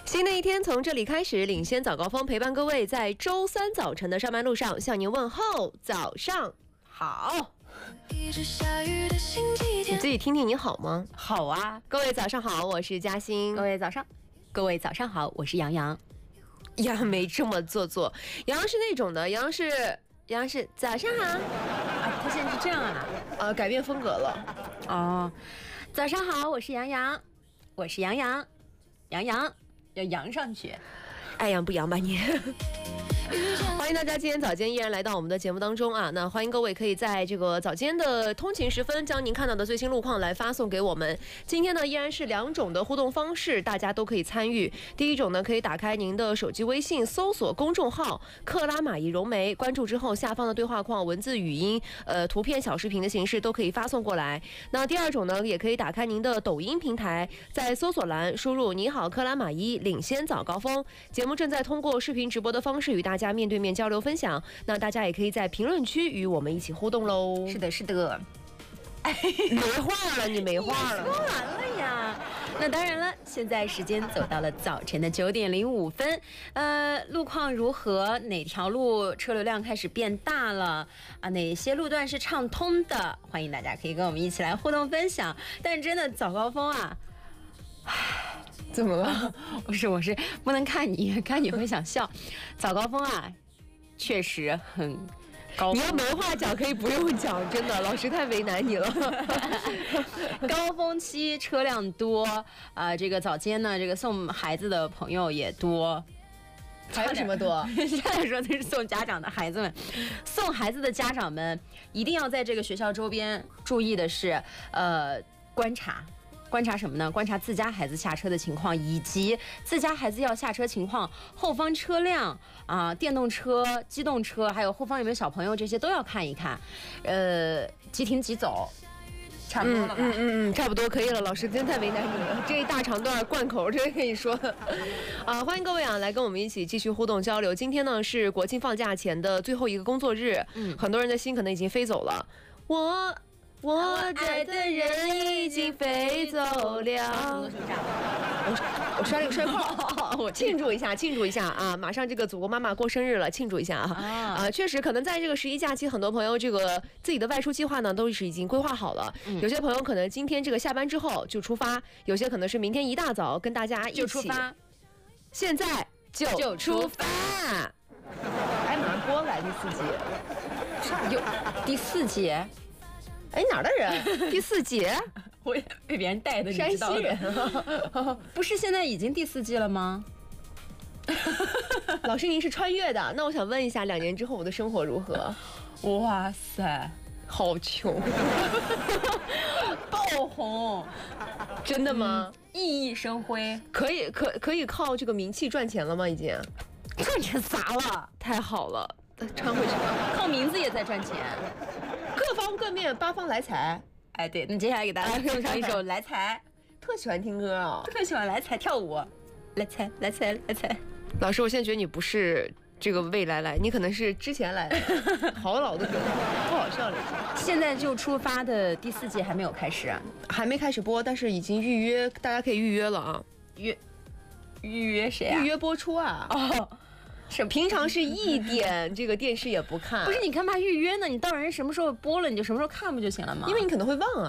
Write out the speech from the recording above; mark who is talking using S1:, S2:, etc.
S1: 新的一天从这里开始，领先早高峰陪伴各位在周三早晨的上班路上向您问候早上好。你自己听听你好吗？
S2: 好啊，
S1: 各位早上好，我是嘉欣。
S2: 各位早上好，我是杨洋。
S1: 杨没这么做作，杨是那种的，杨是早上好
S2: 啊，他现在是这样啊？
S1: 改变风格了。
S2: 哦，早上好，我是杨洋，我是杨洋，杨洋要扬上去，
S1: 爱扬不扬吧你？欢迎大家今天早间依然来到我们的节目当中啊！那欢迎各位可以在这个早间的通勤时分，将您看到的最新路况来发送给我们。今天呢依然是2种的互动方式，大家都可以参与。第一种呢，可以打开您的手机微信，搜索公众号克拉玛依融媒，关注之后下方的对话框，文字、语音、图片、小视频的形式都可以发送过来。那第二种呢，也可以打开您的抖音平台，在搜索栏输入你好克拉玛依领先早高峰，节目正在通过视频直播的方式与大家面对面交流分享，那大家也可以在评论区与我们一起互动喽。
S2: 是的，是的。
S1: 没话了，你没话了。
S2: 说完了呀。那当然了，现在时间走到了早晨的9点05分。路况如何？哪条路车流量开始变大了啊？哪些路段是畅通的？欢迎大家可以跟我们一起来互动分享。但真的早高峰啊，
S1: 怎么了？
S2: 我是不能看你会想笑。早高峰啊，确实很高峰。
S1: 你要没话讲可以不用讲，真的，老师太为难你了。
S2: 高峰期车辆多啊，这个早间呢，这个送孩子的朋友也多。
S1: 还有什么多？
S2: 现在说的是送家长的孩子们，送孩子的家长们一定要在这个学校周边注意的是，观察什么呢？观察自家孩子下车的情况，以及自家孩子要下车情况，后方车辆啊，电动车、机动车，还有后方有没有小朋友，这些都要看一看。即停即走，差不多了吧？
S1: 差不多可以了。老师真太为难你了，这一大长段贯口，这跟你说的啊！欢迎各位啊，来跟我们一起继续互动交流。今天呢是国庆放假前的最后一个工作日，很多人的心可能已经飞走了。我爱的人已经飞走了。我摔了个摔炮，我庆祝一下啊！马上这个祖国妈妈过生日了，庆祝一下啊！确实，可能在这个11假期，很多朋友这个自己的外出计划呢都是已经规划好了。有些朋友可能今天这个下班之后就出发，有些可能是明天一大早跟大家一起
S2: 出发。
S1: 现在就出发！哎，马上播来
S2: 第4节。
S1: 哎，哪儿的人？第4节，
S2: 我也被别人带的，
S1: 山西人。
S2: 不是现在已经第4季了吗？
S1: 老师，您是穿越的，那我想问一下，2年之后我的生活如何？
S2: 哇塞，
S1: 好穷，
S2: 爆红，
S1: 真的吗？
S2: 熠熠生辉，
S1: 可以靠这个名气赚钱了吗？已经
S2: 赚钱砸了，
S1: 太好了，穿回去吧。
S2: 靠名字也在赚钱。
S1: 各方各面八方来财，
S2: 哎，对，那接下来给大家送上一首《来财》，
S1: 特喜欢听歌啊，
S2: 特喜欢来财跳舞，来财来财来财。
S1: 老师，我现在觉得你不是这个未来来，你可能是之前来的，好老的歌，不好笑了。
S2: 现在就出发的第4季还没有开始啊，
S1: 还没开始播，但是已经预约，大家可以预约了啊。
S2: 预约谁啊？
S1: 预约播出啊。
S2: 哦。
S1: 平常是一点这个电视也不看，
S2: 不是你干嘛预约呢？你到人什么时候播了，你就什么时候看不就行了吗？
S1: 因为你可能会忘啊。